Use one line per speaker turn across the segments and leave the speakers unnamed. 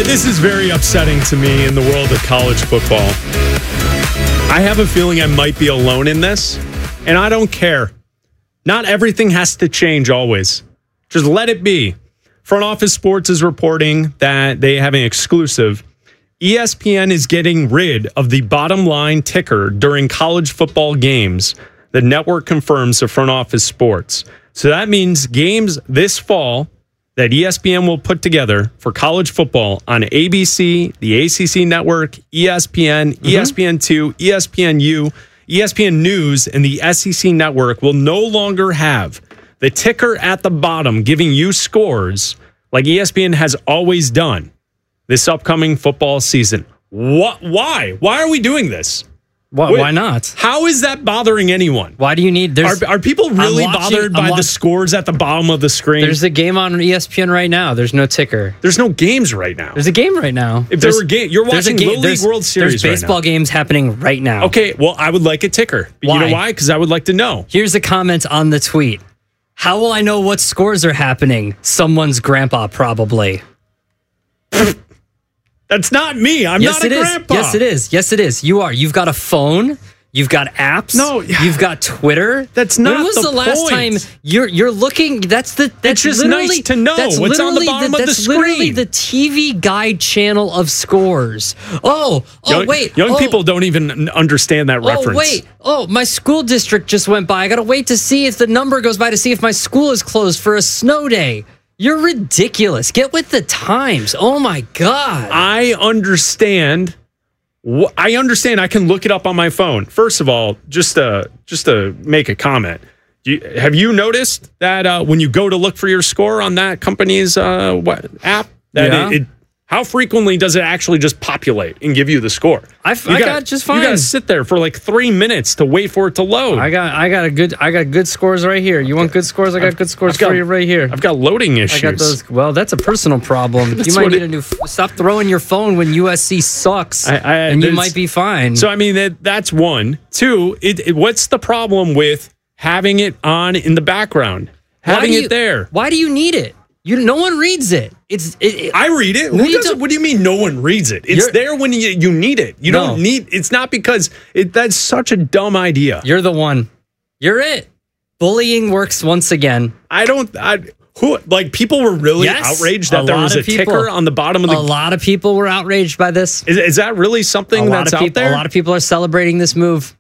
right, this is very upsetting to me in the world of college football. I have a feeling I might be alone in this, and I don't care. Not everything has to change always. Just let it be. Front Office Sports is reporting that they have an exclusive. ESPN is getting rid of the bottom line ticker during college football games. The network confirms to Front Office Sports. So that means games this fall that ESPN will put together for college football on ABC, the ACC network, ESPN, ESPN2, ESPNU, ESPN News, and the SEC network will no longer have the ticker at the bottom giving you scores like ESPN has always done this upcoming football season. What? Why? Why are we doing this?
Why not?
How is that bothering anyone?
Why do you need...
Are people really bothered by the scores at the bottom of the screen?
There's a game on ESPN right now. There's no ticker.
There's no games right now.
There's a game right now.
If there were games, you're watching Little League World Series
There's baseball games happening right now.
Okay, well, I would like a ticker.
Why?
You know why? Because I would like to know.
Here's a comment on the tweet. How will I know what scores are happening? Someone's grandpa, probably.
That's not me. I'm not a grandpa.
Yes, it is. Yes, it is. You are. You've got a phone. You've got apps.
No,
you've got Twitter.
That's not.
When was the last time you're looking? That's
it's just nice to know what's on the bottom of the screen.
That's literally the TV guide channel of scores. Wait.
Young people don't even understand that reference.
My school district just went by. I got to wait to see if the number goes by to see if my school is closed for a snow day. You're ridiculous. Get with the times. Oh, my God.
I understand. I can look it up on my phone. First of all, just to make a comment, have you noticed that when you go to look for your score on that company's app, that how frequently does it actually just populate and give you the score?
I got just fine.
You got to sit there for like 3 minutes to wait for it to load.
I got good scores right here. You want good scores? I got good scores for you right here.
I've got loading issues.
I got those. Well, that's a personal problem. You might need a new. Stop throwing your phone when USC sucks, and you might be fine.
So I mean, that's one. Two. What's the problem with having it on in the background? Having it there.
Why do you need it? No one reads it.
I read it. What do you mean no one reads it? It's there when you need it. You don't need. It's not because that's such a dumb idea.
You're the one. You're it. Bullying works once again.
People were really outraged that there was a ticker on the bottom of the.
A lot of people were outraged by this.
Is that really something that's out there?
A lot of people are celebrating this move.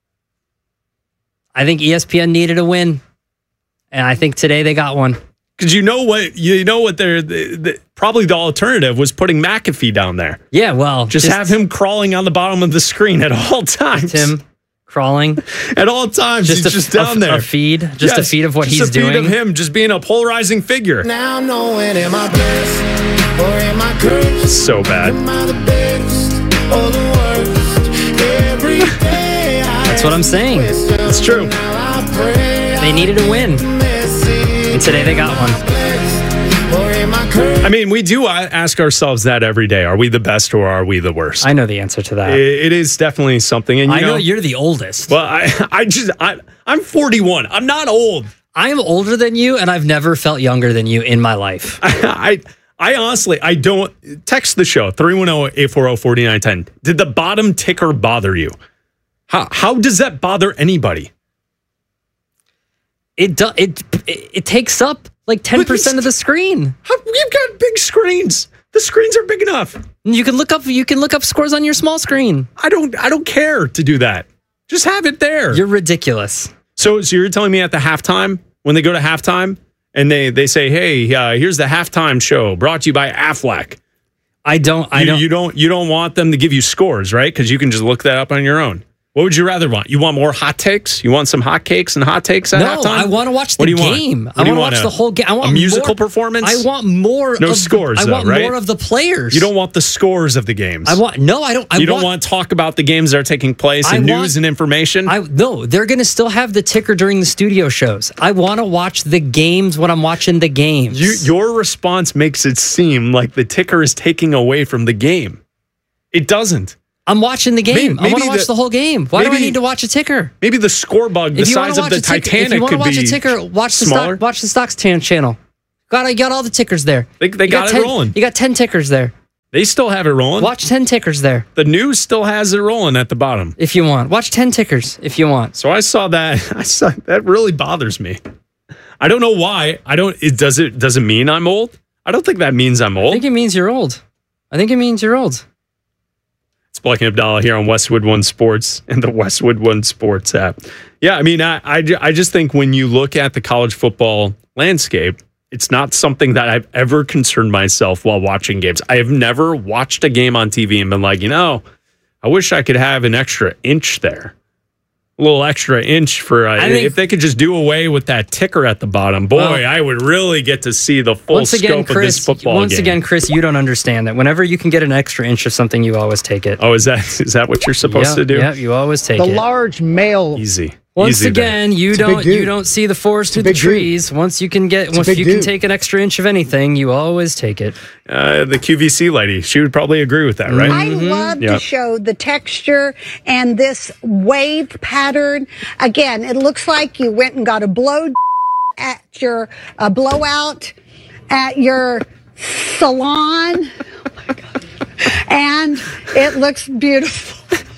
I think ESPN needed a win, and I think today they got one.
Because you know what probably the alternative was putting McAfee down there.
Yeah, well,
just have him crawling on the bottom of the screen at all times.
Him crawling
at all times. He's just down there.
A feed, a feed of what he's doing.
Just a feed of him just being a polarizing figure.
Now I'm knowing, am I blessed or am I cursed?
So bad.
Am I the best or the worst? Every day
that's what I'm saying.
It's true.
They needed a win. And today they got one.
I mean, we do ask ourselves that every day. Are we the best or are we the worst?
I know the answer to that.
It is definitely something. And
I know you're the oldest.
Well, I'm 41. I'm not old.
I'm older than you, and I've never felt younger than you in my life.
I honestly, I don't. Text the show, 310-840-4910. Did the bottom ticker bother you? How does that bother anybody?
It takes up like 10% of the screen.
You've got big screens. The screens are big enough.
You can look up scores on your small screen.
I don't care to do that. Just have it there.
You're ridiculous.
So you're telling me at the halftime, when they go to halftime and they say, "Hey, here's the halftime show brought to you by Aflac." You don't want them to give you scores, right? Because you can just look that up on your own. What would you rather want? You want more hot takes? You want some hot cakes and hot takes at halftime?
No, I want to watch the game. I want to watch the whole game. I want
a musical performance?
I want more.
No scores,
I want
right?
more of the players.
You don't want the scores of the games.
I don't.
You don't want to talk about the games that are taking place and news and information?
No, they're going to still have the ticker during the studio shows. I want to watch the games when I'm watching the games.
Your response makes it seem like the ticker is taking away from the game. It doesn't.
I'm watching the game. I want to watch the whole game. Why do I need to watch a ticker?
Maybe the score bug the size of the Titanic could be. If you want to watch a ticker,
watch the Stocks channel. You got all the tickers there.
They got it rolling.
You got 10 tickers there.
They still have it rolling.
Watch 10 tickers there
The news still has it rolling at the bottom.
if you want. Watch 10 tickers if you want.
So I saw that. That really bothers me. I don't know why. Does it mean I'm old? I don't think that means I'm
I
old.
think it means you're old.
It's Blake and Abdallah here on Westwood One Sports and the Westwood One Sports app. Yeah, I mean, I just think when you look at the college football landscape, it's not something that I've ever concerned myself while watching games. I have never watched a game on TV and been like, I wish I could have an extra inch there. A little extra inch for if they could just do away with that ticker at the bottom. Boy, I would really get to see the full scope of this football game.
Once again, Chris, you don't understand that. Whenever you can get an extra inch of something, you always take it.
Oh, is that what you're supposed to do?
Yeah, you always take
The
it.
large male.
Easy.
Once
Easy
again, you
It's a big
don't
dude.
see the forest through the
big dude.
trees. Once you can
big dude.
take an extra inch of anything, you always take it.
The QVC lady, she would probably agree with that, right?
I love
Yep.
to show the texture and this wave pattern. Again, it looks like you went and got a blowout at your salon. Oh my God. And it looks beautiful.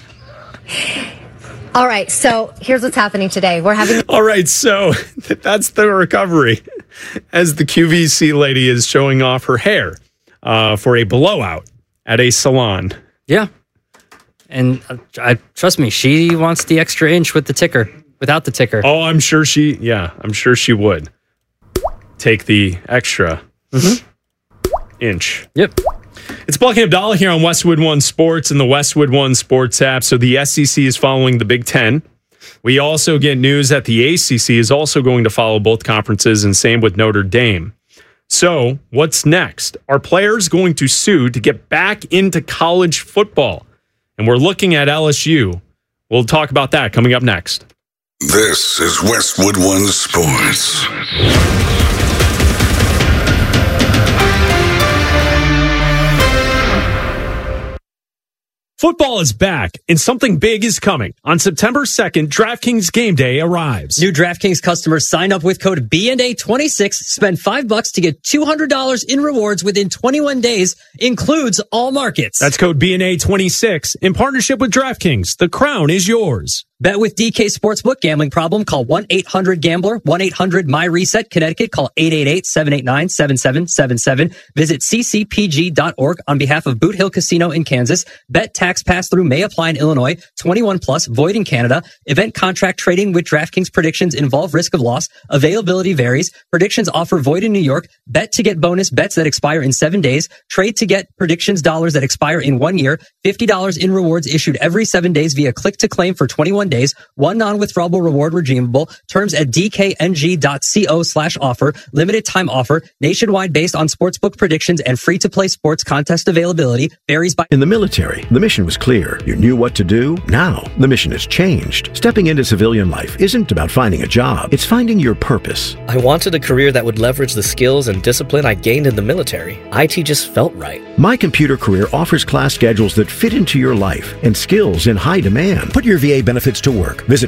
All right, so here's what's happening today. We're having
All right, so that's the recovery as the QVC lady is showing off her hair for a blowout at a salon.
Yeah. And trust me, she wants the extra inch with the ticker, without the ticker.
Oh, I'm sure she would take the extra inch.
Yep.
It's Blake and Abdallah here on Westwood One Sports and the Westwood One Sports app. So the SEC is following the Big Ten. We also get news that the ACC is also going to follow both conferences, and same with Notre Dame. So what's next? Are players going to sue to get back into college football? And we're looking at LSU. We'll talk about that coming up next.
This is Westwood One Sports.
Football is back, and something big is coming. On September 2nd, DraftKings Game Day arrives.
New DraftKings customers sign up with code BNA26, spend $5 to get $200 in rewards within 21 days, includes all markets.
That's code BNA26 in partnership with DraftKings. The crown is yours.
Bet with DK Sportsbook. Gambling problem? Call 1-800-GAMBLER. 1-800-MY-RESET. Connecticut. Call 888-789-7777. Visit ccpg.org on behalf of Boot Hill Casino in Kansas. Bet tax pass-through may apply in Illinois. 21 plus. Void in Canada. Event contract trading with DraftKings predictions involve risk of loss. Availability varies. Predictions offer void in New York. Bet to get bonus bets that expire in 7 days. Trade to get predictions dollars that expire in 1 year. $50 in rewards issued every 7 days via click to claim for 21 days. One non-withdrawable reward redeemable. Terms at dkng.co/offer. Limited time offer. Nationwide based on sportsbook predictions and free-to-play sports contest availability. Varies by...
In the military, the mission was clear. You knew what to do. Now, the mission has changed. Stepping into civilian life isn't about finding a job. It's finding your purpose.
I wanted a career that would leverage the skills and discipline I gained in the military. IT just felt right.
My Computer Career offers class schedules that fit into your life and skills in high demand. Put your VA benefits to work. Visit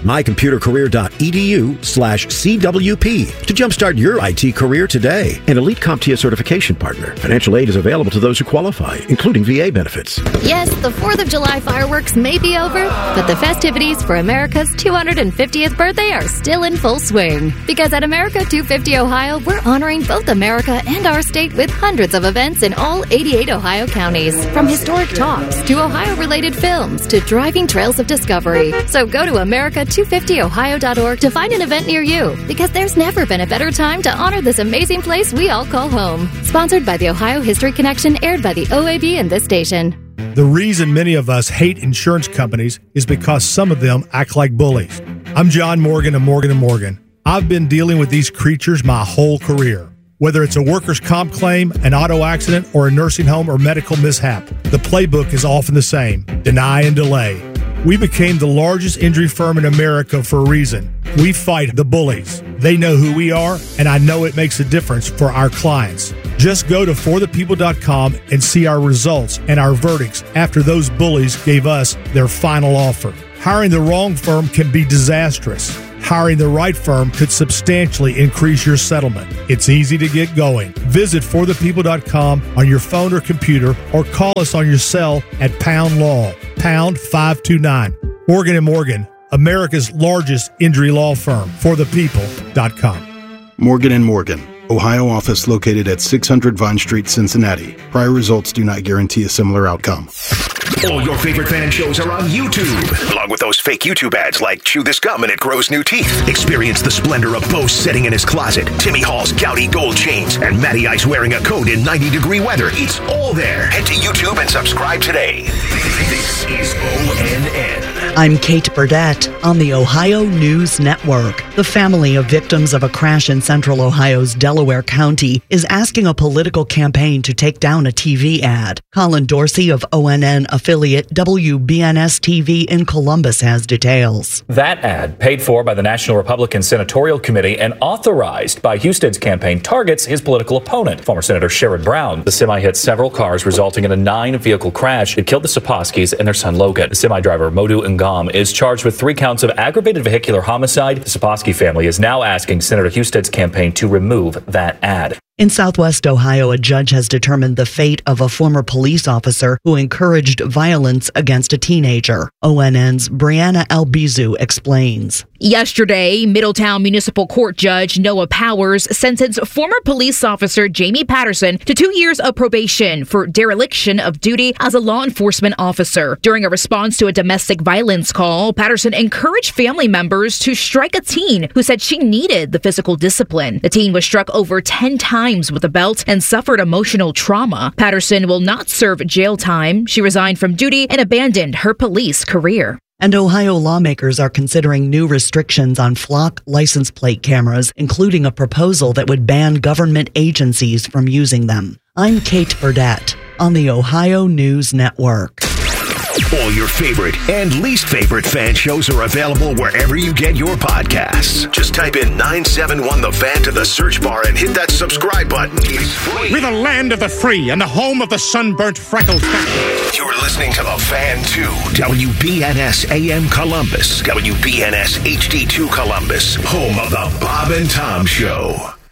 mycomputercareer.edu/CWP to jumpstart your IT career today. An elite CompTIA certification partner. Financial aid is available to those who qualify, including VA benefits.
Yes, the 4th of July fireworks may be over, but the festivities for America's 250th birthday are still in full swing. Because at America 250 Ohio, we're honoring both America and our state with hundreds of events in all 88 Ohio counties. From historic talks to Ohio-related films to driving trails of discovery. So go to America250Ohio.org to find an event near you, because there's never been a better time to honor this amazing place we all call home. Sponsored by the Ohio History Connection, aired by the OAB and this station.
The reason many of us hate insurance companies is because some of them act like bullies. I'm John Morgan of Morgan & Morgan. I've been dealing with these creatures my whole career. Whether it's a workers' comp claim, an auto accident, or a nursing home or medical mishap, the playbook is often the same: deny and delay. We became the largest injury firm in America for a reason. We fight the bullies. They know who we are, and I know it makes a difference for our clients. Just go to forthepeople.com and see our results and our verdicts after those bullies gave us their final offer. Hiring the wrong firm can be disastrous. hiring the right firm could substantially increase your settlement. It's easy to get going. Visit forthepeople.com on your phone or computer, or call us on your cell at Pound Law, pound 529. Morgan & Morgan, America's largest injury law firm. forthepeople.com.
Morgan & Morgan, Ohio office located at 600 Vine Street, Cincinnati. Prior results do not guarantee a similar outcome.
All your favorite fan shows are on YouTube, along with those fake YouTube ads like Chew This Gum and It Grows New Teeth. Experience the splendor of Bo sitting in his closet, Timmy Hall's gouty gold chains, and Matty Ice wearing a coat in 90-degree weather. It's all there. Head to YouTube and subscribe today. This is ONN.
I'm Kate Burdett on the Ohio News Network. The family of victims of a crash in central Ohio's Delaware County is asking a political campaign to take down a TV ad. Colin Dorsey of ONN affiliate WBNS-TV in Columbus has details.
That ad, paid for by the National Republican Senatorial Committee and authorized by Huston's campaign, targets his political opponent, former Senator Sherrod Brown. The semi hit several cars, resulting in a 9-vehicle crash that killed the Saposkis and their son Logan. The semi-driver Modu Ngam is charged with 3 counts of aggravated vehicular homicide. The Saposky family is now asking Senator Huston's campaign to remove that ad.
In Southwest Ohio, a judge has determined the fate of a former police officer who encouraged violence against a teenager. ONN's Brianna Albizu explains.
Yesterday, Middletown Municipal Court Judge Noah Powers sentenced former police officer Jamie Patterson to 2 years of probation for dereliction of duty as a law enforcement officer. During a response to a domestic violence call, Patterson encouraged family members to strike a teen who said she needed the physical discipline. The teen was struck over 10 times with a belt and suffered emotional trauma. Patterson will not serve jail time. She resigned from duty and abandoned her police career.
And Ohio lawmakers are considering new restrictions on flock license plate cameras, including a proposal that would ban government agencies from using them. I'm Kate Burdett on the Ohio News Network.
All your favorite and least favorite fan shows are available wherever you get your podcasts. Just type in 971 The Fan to the search bar and hit that subscribe button. It's free.
We're the land of the free and the home of the sunburnt freckled fan.
You're listening to The Fan 2, WBNS AM Columbus, WBNS HD2 Columbus, home of the Bob and Tom Show.